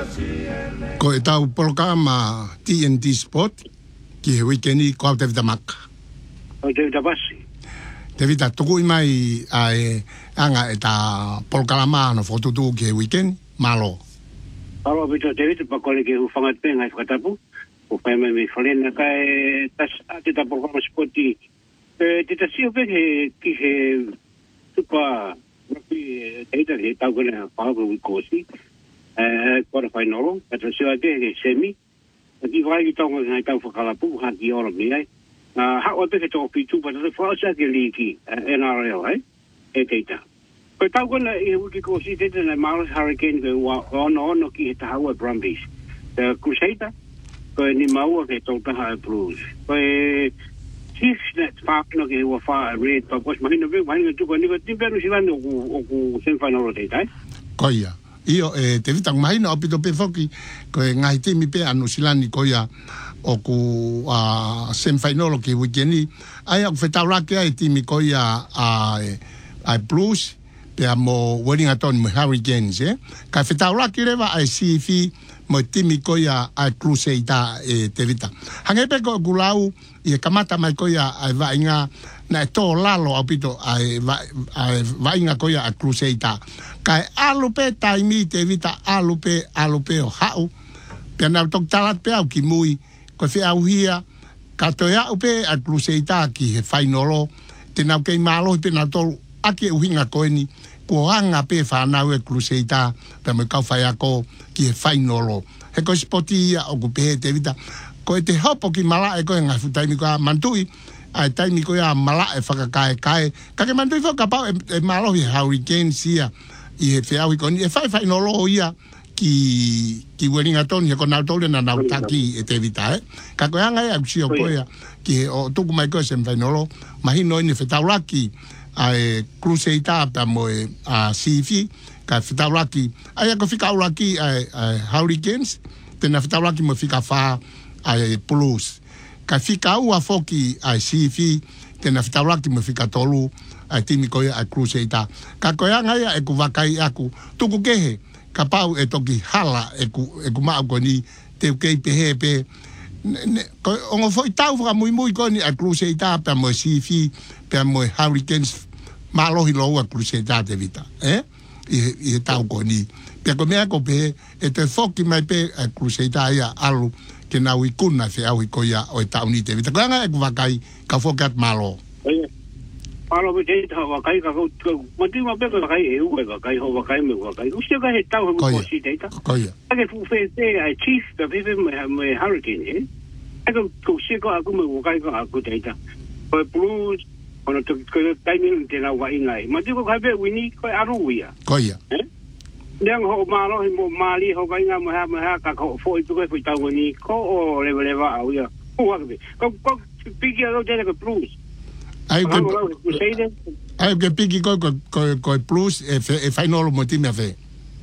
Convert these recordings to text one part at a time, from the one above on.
Ko e tau programa TNT Sport ki he weekendi ko au te vita maka. O te vita basi. Te vita tuku i mai a e anga e ta programa no fotutu ki he weekendi malo. Alo vita te vita pa kole ke ufangat penga i whakatapu. O whai mai me whalena kai tas a te ta programa sporti. Te ta sio pe ki he tupa rugby te ita he tau kone whakapu wikosi. Kora whai noro. Kata sio a te he semi. Ki vai ki tonga ngai tau whakalapu, haki ora mi ai. Hako peke tō pitu, but the first ake liki, NRL, ai? E teita. Koe tau kona i wiki kōsi tete nei Marlins Hurricane koe ono ki he tahaua Brumbies. Te Crusader, koe ni maua ke tō taha e Blues. Koe Chiefs net whāpino ke hua whaa Red, pa kos mahina veu, mahina tuko niko timpenu silani o ku semifinal o teita, ai? Koia. Io te vitang mahina o pito pe foki ko ngai timi pe anu silani ko ia o ku semifinal ki weekendi ai ak fetaula ke ai timi ko ia ai Blues pe mo Wellington mo Hurricanes ka fetaula ki reva ai CF mo timi ko ia ai Crusader te vita hange pe ko gulau i kamata mai ko ia ai vainga na to lalo apito ai vainga ko ia Crusader kai alupe taimi te vita alupe o hau pe na tok talat pe au ki mui ko fe au hia ka to ya upe a Crusader ki he finalo te na ke malo pe na to aki uhinga ko ni ko anga pe fa na we Crusader pe me ka fa ya ko ki he finalo he ko spoti o ku pe te vita ko te hopo ki mala e ko nga futai ko mantui ai taimi ko ya mala e whakakae ka ke mantui fo ka pa e malo hi Hurricane sia i he whea wiko ni e whai no lo ia ki Wellington he ko nau tole na nau taki e te vita ka koe anga e au si o koea ki o tuku mai koe sem whai no lo mahi no ni whetauraki ai Crusader pa mo e CF ka whetauraki ai ako whikauraki ai Hurricanes tena whetauraki mo whika wha ai Blues ka whikaua foki ai CF tena whetauraki mo whika tolu ai timi koe ai Crusader ka koe anga ia e ku wakai aku tuku kehe ka pau e toki hala e ku mau koni te ukei pehe pe ongo foi tau whaka mui koni ai Crusader pe mo CF pe mo Hurricanes malohi lo a Crusader te vita i tau koni pe ko mea ko pe e te foki mai pe ai Crusader ia alu ke nau i kuna fe au i koia o e tau ni te vita koe anga e ku wakai ka foki at malo Palo me te tawa kai ka mati ma pe ka kai e u ka kai ho kai me kai usia ka he tau ho ko si te ta koia ka fu fe te ai Chief ka pe me Hurricane ka ko si ko aku me kai ka aku te ta ko Blues ono to ko kai me te na wa ingai mati ko ka pe wini ko aru ia koia Nang ho malo mo mali ho kai nga ma ha ka ko fo i ko tau ni ko o le va au ia ko pigi alo te ko Blues ai que piki ko Blues e final mo time ave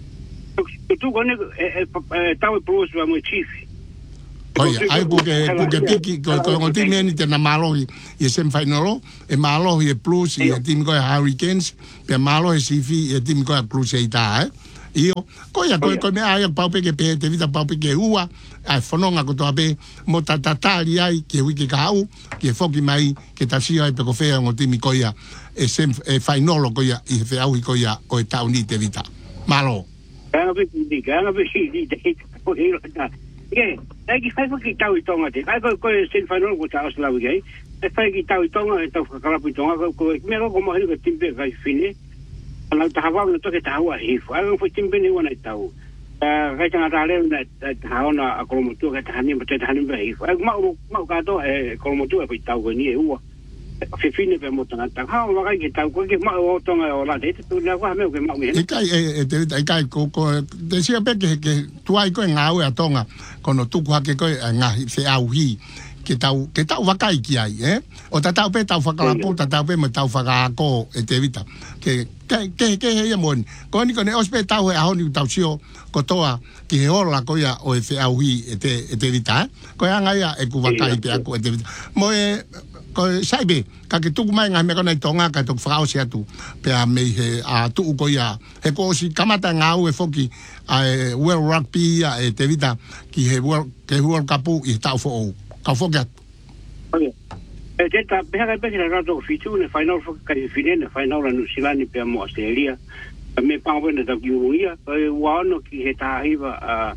tu kone tau Blues wa mo Chief oia ai que piki ko time ni te na malo i sem final e malo i Blues i team ko Hurricanes pe malo e CF e team ko Crusader io koia ko me ai pau pe que te vita pau pe que ua ai fononga ko to abe mo tatatali ai ke wiki kau ke foki mai ke tasio ai pe ko fea ngo timi koia e sem e final koia i fe au koia o e tau ni te vita malo kana be ki te ko hiro ta ke ai ki fai ki tau i tonga te ai ko sem final ko ta osla wi ai e fai ki tau i tonga e tau kala pi tonga ko me ro ko mo hiro timbe kai fine ala ta hawa no to ke ta hawa hifu ai fo timbe ni wana tau kai tanga ta le na haona a kolomotu ka ta hani mate ta hani ba hifu ai mau ka to e kolomotu e tau ko ni e ua fe fine pe mo tanga ta ha ma kai ke tau ko ke mau tonga o la te tu na wa me ke mau me e kai ko de sia pe ke tu ai ko ngau a tonga kono tu ko ke ko nga se au hi ke tau wakai ki ai o ta tau pe tau whakala po ta tau pe me tau whakaako e te vita ke he mon ko ni kone ospe tau e ahoni tau sio ko toa ki he ola ko ia o e te au hi e te vita ko anga ia e ku wakai pe ako e te vita mo e ko sai be ka ke tu mai ngai me ko nei tonga ka tu frau sia tu pe a me he a tu ko ya he ko si kamata ngau e foki a World Rugby e te vita ki he World Cup i tau fo ka foki okay te ta pega pe la rato fitu ne final fo ka finene final na Nusilani pe mo Australia me pa wena da kiuia wa no ki he ta hiva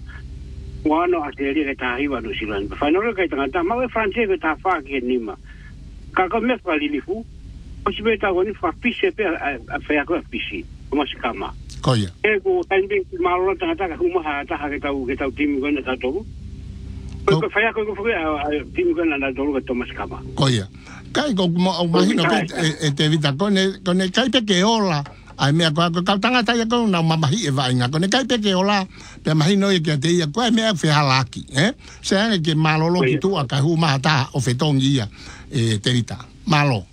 wano Australia ke ta hiva Nusilani final ka ta ma France ke ta fa ke nima ka ko me fa lilifu o si beta goni fa pise pe a fa ko pise como se kama koia e ko tambe malo ta ta huma ha ta ke tau tim gona ta to ko fa ko tim gona na to ko mas kama koia kai ko mo imagino que te evita con el kai pe que ola ai me ko ka tanga ta ko na mamahi e vai nga con el kai pe que ola pe imagino que te ia ko me fe halaki se ane que malo lo ki tu a ka huma ta o fetong ia te evita malo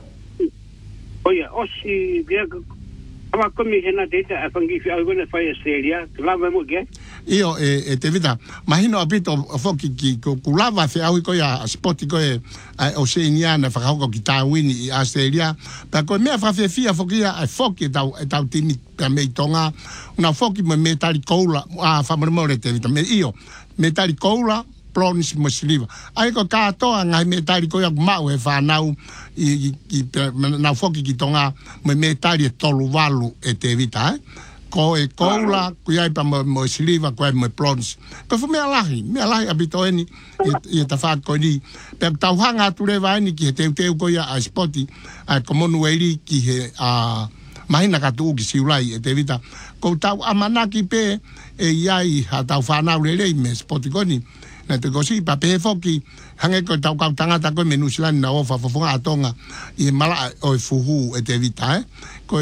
oye o si dia ama komi hena data afangi fi alguna fa Australia lava mo ge io te evita imagino apito foki ki ko lava fe au ko ya sport ko Oceania na fa ko ki ta wini Australia pa ko me fa fe fia foki a foki ta timi pe me tonga una foki me metali cola a fa mo te evita me io metali cola plonis musliva ai ko ka to nga metali ko ya mau e fa nau i na foki ki tonga me metali tolu valu e te evita ko e cola ku ai pa mo sliva ko me plons ko fu me alahi abito eni e ta fa ko ni pe ta hanga tu le vai ni ki te ko ya a spoti a como nueli ki he a mahina ka tu ki siulai e te evita ko ta amanaki pe e ai ha ta fa na le me spoti ko ni na te kosi pa pe foki hange ko tau ka tanga ta ko Nusilani na ofa fo nga tonga i mala o fuhu e te vita ko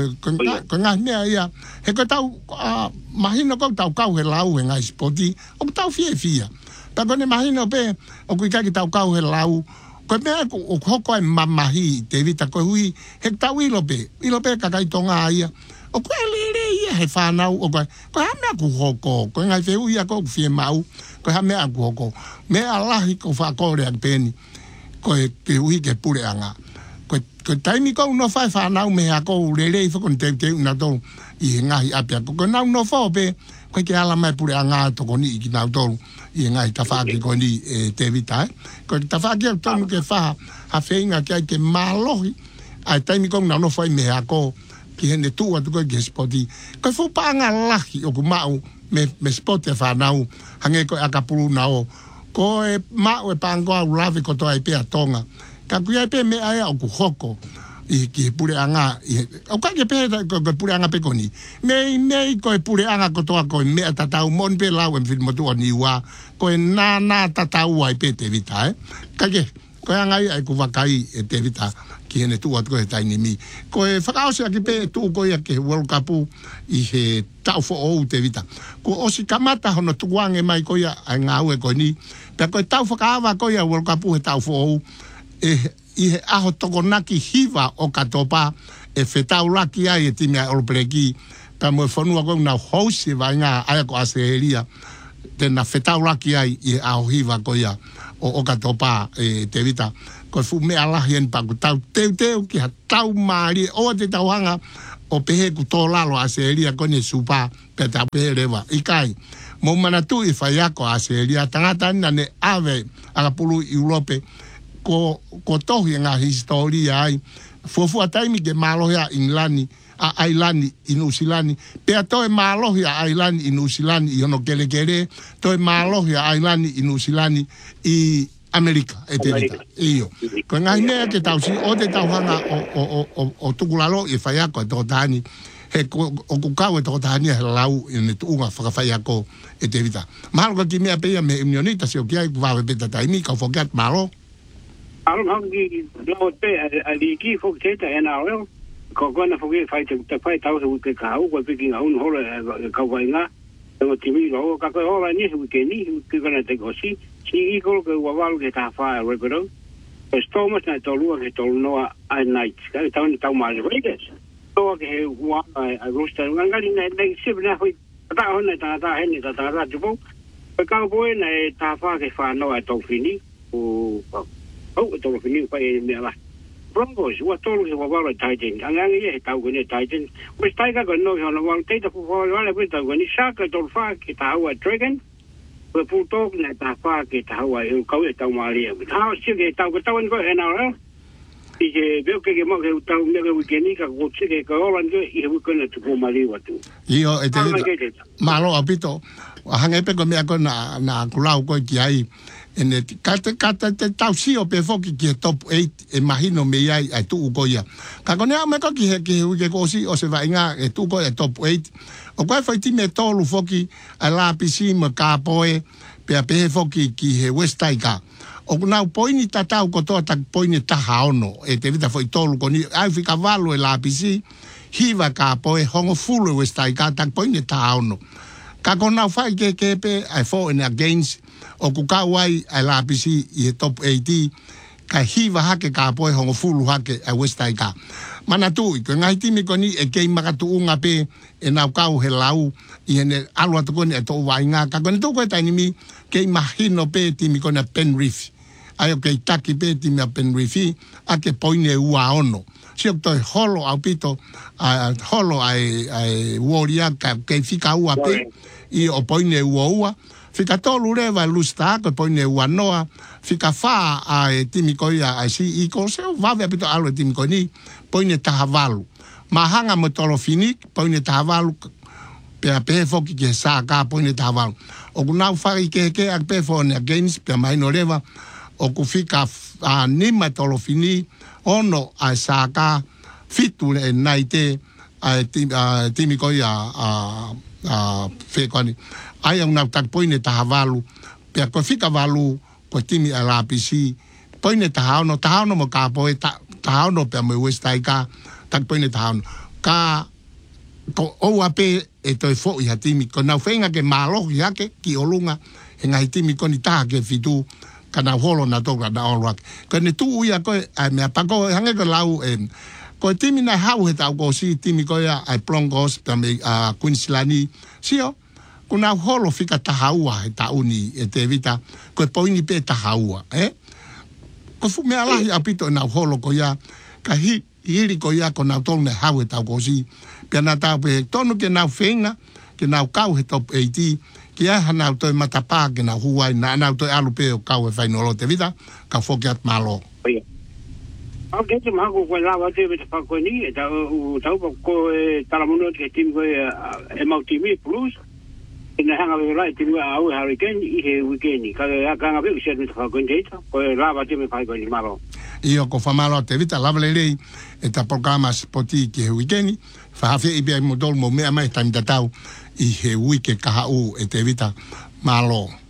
nga ne ia he ko tau mahino ko tau ka he lau nga spoti o tau fia pa ko ne mahino pe o ku ka ki tau ka he lau ko me o hoko e mamahi te vita ko hui he tau i lope ka kai tonga ia o ko le ia he fa nau o ko ha me ku hoko ko nga fe ia ko fie mau ko ha me aku ko me alahi ko fa ko re peni ko ke ui ke pure anga ko taimi ko no fa na me ako le fo kon te na to i nga i apia ko na no fo be ko ke ala mai pure anga to ko ni ki na to i nga i ta fa ki ko ni te vita ko ta fa ki to ke fa ha fe nga ke malohi ai taimi ko na no fa me ako ki hende tu atu ko ke spoti ko fo pa nga lahi o ku mau me spot e fa nau hange ko akapulu nao ko e ma o pango au lave ko to ai pe atonga ka ku ai pe me ai o ku hoko i ki pure anga o ka ke pe ko pure anga pe koni me ko pure anga ko to ko me tatau mon pe la o en film to ni wa ko na tatau ai pe te vita ka ke ko anga ai ku vakai e te vita ki ene tu at ko e taini mi ko e whakaose aki pe tu ko ia ke World Cup i he tau fo o te vita ko o si kamata hono tukuange mai ko ia ai ngau e ko ni pe ko tau whakaawa ko ia World Cup he tau fo o i he aho tokonaki hiva o katopa e whetau laki ai e timi a Olpreki pe mo e whanua ko na hausi vai ngā aia ko Australia te na whetau laki ai i aho hiva ko ia o katopa e te vita ko fu me alahi en pa ku tau teu ki ha tau mari o te tau hanga o pehe ku tō lalo a Seelia ko ne supa pe ta pehe rewa ikai mo mana tu i whaiako a Seelia tangata ina ne ave aga pulu i Urope ko tohi ngā historia ai fuafu a taimi ke malohia Inglani a Ailani i Nusilani pe a toi malohia Ailani i Nusilani i ono kele toi malohia Ailani i Nusilani i Amerika e te vita iyo ko ngai mea ke tau si o te tau hanga o tukulalo i whaiako e tō tāni he o kukau e tō tāni he lau i ne tuunga whakawhaiako e te vita mahalo ka ki mea peia me imionita si o kia i kuwawe peta taimi ka whokiat malo alo hangi lau te a liki whokiteta NRL ko kona whoki te whai tau se uke ka hau ko piki ngā unu holo e kauwai ngā o timi lo ka ko ola ni hu ke ni ki kona te gosi si ko ko wawalu ke ta fa rekodo Thomas na to lu ke to no a night ka ta ni ta ma redes to ke wa a roster ngali na sib na hu ta hona ta he ni ta ra ju ka ko na ta fa ke fa no a to fini o Oh, tolo fini pa e me la. Broncos, wa tolo se wa wala Titan. Anga ye tau ko ne Titan. We Tiger ko no no wa te fu wala we tau ko ni Shark tolo fa ki ta wa Dragon. We fu to na ta fa ki ta wa e ko e tau mali. Ta si ke tau ko tau ko e na. Ije veo que mo que tau me que weekend ka ko si ke ko ran ko e we ko na tu mali wa tu. Io e te malo apito. Hanga pe ko me ko na kulau ko ki ai. En kata te tau si o pe foki ki top 8 imagino me ai tu ko ya ka ko ne me ko ki ke ko si o se vai nga e tu ko e top 8 o ko foi ti me tolu foki a la pisi me ka poe pe foki ki he West Taika o na poini tatau ko to ta poini ta haono e te vita foi tolu ko ni ai fika valo e la pisi hiva ka poe hongo fulu West Taika ta poini ta haono ka ko na fai ke pe I fought in against o ku ka wai a la pisi i top 80 ka hiva hake ka poe hongo fulu hake a West Taika mana tu ko ngai timi ko ni e ke maka tu unga pe e na ka he lau i ene alwa to ko ni to wai nga ka ko ni to ko ta ni mi ke imagino pe timi ko na Penrith ayo ke taki pe timi a Penrith a ke poine ua ono si to holo au pito holo ai woria ka ke fika ua pe i o poine ua fika tolu reva lusta ko poine ua noa fika fa ai timi ko ia ai si i ko se va ve pito alo timi ko ni poine tahavalu mahanga mo tolo fini poine tahavalu pe foki ke sa ka poine tahavalu o kuna fai ke a pe fone against pe mai no reva o ku fika ni ma tolo fini ono ai sa ka fitu e naite ai timi ko ia fe ko ni ai una tak poine tahavalu pe ko fika valu ko timi ala pisi poine tahano mo ka poe tahano pe mo West Taika tak poine tahano ka ko o ape e to fo ia timi ko na fenga ke malo ya ke ki olunga en ai timi ko ni ta ke fitu kana holo na to na all ko ni tu ia ko ai me pa ko hanga ko lau en ko timi na hau he ta ko si timi ko ia ai Broncos pe me Queenslandi sio kuna holo fika tahaua e tauni e te vita ko poini pe tahaua ko fu me ala ya pito na holo ko ya ka hiri ko ya ko na tone hau e ta ko si pe na ta pe tonu ke na fenga ke na kau he top 80 ke ya na to matapa ke na huai na to alu pe o kau e fainolo te vita ka fokiat malo okay te mago ko la va te pa ko ni ta ko talamuno ke tim ko e mautimi plus ina hanga ve right tu au hurricane i he weekend ka nga ve se ni ka konjeta ko lava te me pai ko ni malo io ko fa malo te vita lava le eta programa spoti ki he weekend fa fe i be mo dol mo me mai tan datau i he weekend ka u e te vita malo